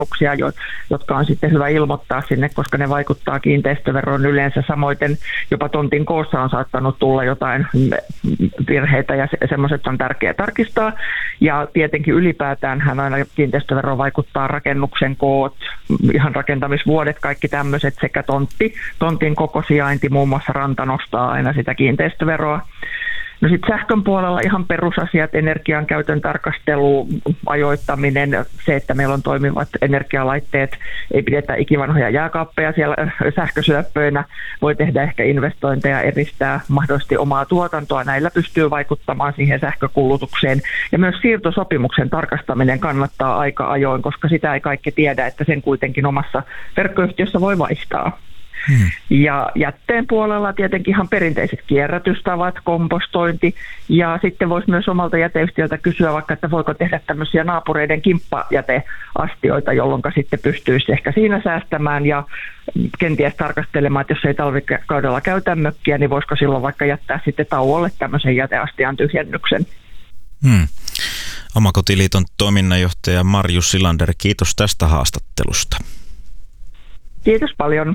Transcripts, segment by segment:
jotka on sitten hyvä ilmoittaa sinne, koska ne vaikuttaa kiinteistöveroon yleensä. Samoin jopa tontin koossa on saattanut tulla jotain virheitä ja semmoiset on tärkeää tarkistaa. Ja tietenkin ylipäätään aina kiinteistövero vaikuttaa rakennuksen koot, ihan rakentamisvuodet, kaikki tämmöiset sekä tontin koko sijainti, muun muassa ranta nostaa aina sitä kiinteistöveroa. No sitten sähkön puolella ihan perusasiat, energian käytön tarkastelu, ajoittaminen, se, että meillä on toimivat energialaitteet, ei pidetä ikivanhoja jääkaappeja siellä sähkösyöppöinä, voi tehdä ehkä investointeja, eristää mahdollisesti omaa tuotantoa, näillä pystyy vaikuttamaan siihen sähkökulutukseen. Ja myös siirtosopimuksen tarkastaminen kannattaa aika ajoin, koska sitä ei kaikki tiedä, että sen kuitenkin omassa verkkoyhtiössä voi vaihtaa. Ja jätteen puolella tietenkin ihan perinteiset kierrätystavat, kompostointi ja sitten voisi myös omalta jäteyhtiöltä kysyä vaikka, että voiko tehdä tämmöisiä naapureiden kimppajäteastioita, jolloin sitten pystyisi ehkä siinä säästämään ja kenties tarkastelemaan, että jos ei talvikaudella käytä mökkiä, niin voisiko silloin vaikka jättää sitten tauolle tämmöisen jäteastian tyhjennyksen. Omakotiliiton toiminnanjohtaja Marjus Silander, kiitos tästä haastattelusta. Kiitos paljon.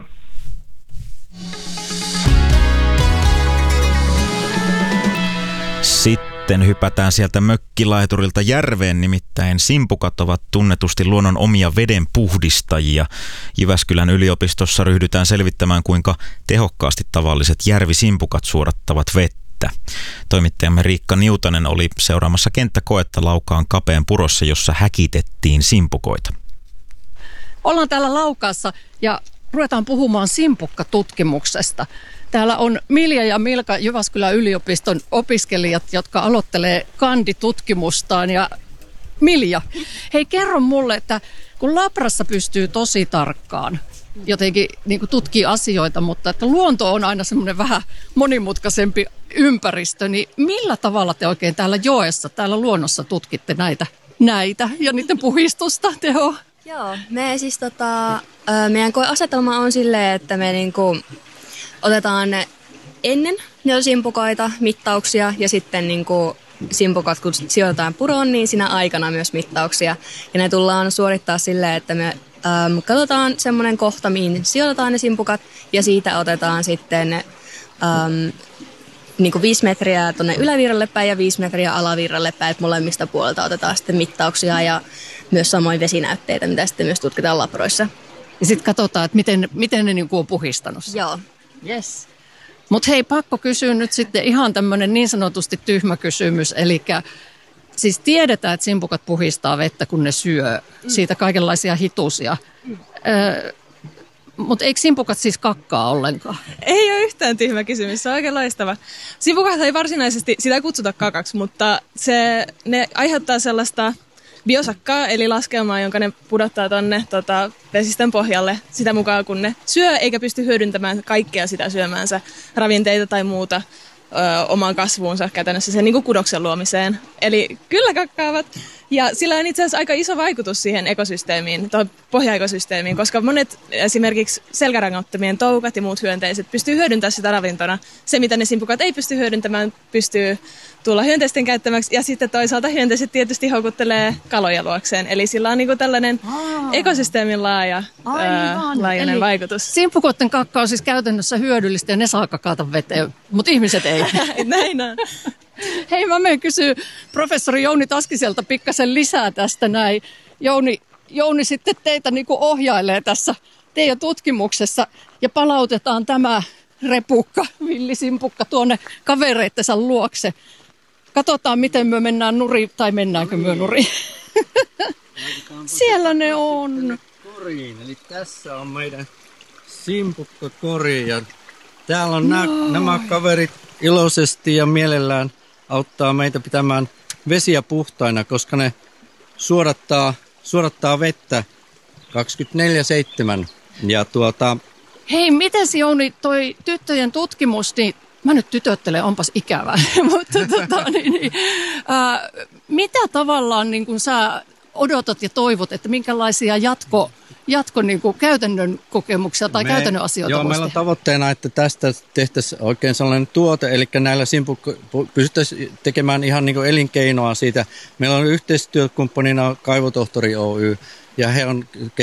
Sitten hypätään sieltä mökkilaiturilta järveen, nimittäin simpukat ovat tunnetusti luonnon omia vedenpuhdistajia. Jyväskylän yliopistossa ryhdytään selvittämään, kuinka tehokkaasti tavalliset järvisimpukat suodattavat vettä. Toimittajamme Riikka Niutanen oli seuraamassa kenttäkoetta Laukaan Kapeen purossa, jossa häkitettiin simpukoita. Ollaan täällä Laukaassa ja ruvetaan puhumaan simpukkatutkimuksesta. Täällä on Milja ja Milka Jyväskylän yliopiston opiskelijat, jotka aloittelee kanditutkimustaan. Ja Milja, hei kerro mulle, että kun labrassa pystyy tosi tarkkaan jotenkin niin kuin tutkii asioita, mutta että luonto on aina semmoinen vähän monimutkaisempi ympäristö, niin millä tavalla te oikein täällä joessa, täällä luonnossa tutkitte näitä ja niiden puhistusta, Teo? Joo, me siis meidän koeasetelma on silleen, että me niinku otetaan ennen niitä simpukoita, mittauksia ja sitten niinku simpukat, kun sijoitetaan puroon, niin siinä aikana myös mittauksia. Ja ne tullaan suorittaa silleen, että me katsotaan semmoinen kohta, mihin sijoitetaan ne simpukat ja siitä otetaan sitten niinku 5 metriä tuonne ylävirralle päin ja 5 metriä alavirralle päin, että molemmista puolelta otetaan sitten mittauksia ja myös samoin vesinäytteitä, mitä sitten myös tutkitaan labroissa. Ja sitten katsotaan, että miten ne niinku on puhistanut. Joo. Yes. Mutta hei, pakko kysyä nyt sitten ihan tämmöinen niin sanotusti tyhmä kysymys. Eli siis tiedetään, että simpukat puhistaa vettä, kun ne syö siitä kaikenlaisia hitusia. Mutta eikö simpukat siis kakkaa ollenkaan? Ei ole yhtään tyhmä kysymys, se on oikein loistava. Simpukat ei varsinaisesti sitä kutsuta kakaksi, mutta ne aiheuttaa sellaista biosakkaa, eli laskelmaa, jonka ne pudottaa tonne vesistön pohjalle sitä mukaan, kun ne syö, eikä pysty hyödyntämään kaikkea sitä syömäänsä ravinteita tai muuta omaan kasvuunsa käytännössä sen niin kuin kudoksen luomiseen. Eli kyllä kakkaavat. Ja sillä on itse asiassa aika iso vaikutus siihen ekosysteemiin, tuohon pohjaekosysteemiin, koska monet esimerkiksi selkärangattomien toukat ja muut hyönteiset pystyy hyödyntämään sitä ravintona. Se, mitä ne simpukat ei pysty hyödyntämään, pystyy tulla hyönteisten käyttämäksi. Ja sitten toisaalta hyönteiset tietysti houkuttelee kaloja luokseen. Eli sillä on niin kuin tällainen ekosysteemin laajainen vaikutus. Simpukoiden kakka on siis käytännössä hyödyllistä ja ne saa kakata veteen, mutta ihmiset ei. Näin on. Hei, mä menen kysyä professori Jouni Taskiselta pikkasen lisää tästä näin. Jouni sitten teitä niin kuin ohjailee tässä teidän tutkimuksessa ja palautetaan tämä repukka, villisimpukka tuonne kavereittensa luokse. Katsotaan, miten me mennään nurin, tai mennäänkö me nurin. Siellä ne on. Koriin, eli tässä on meidän simpukkakori ja täällä on nämä kaverit iloisesti ja mielellään auttaa meitä pitämään vesiä puhtaina, koska ne suodattaa vettä 24/7. Ja Hei, mites Jouni, toi tyttöjen tutkimus, niin mä nyt tytöttelen, onpas ikävää, mutta mitä tavallaan niin kun sä odotat ja toivot, että minkälaisia jatko niin kuin käytännön kokemuksia tai käytännön asioita meillä on tavoitteena, että tästä tehtäisiin oikein sellainen tuote, eli näillä pystyttäisiin tekemään ihan niin kuin elinkeinoa siitä. Meillä on yhteistyökumppanina Kaivotohtori Oy, ja he on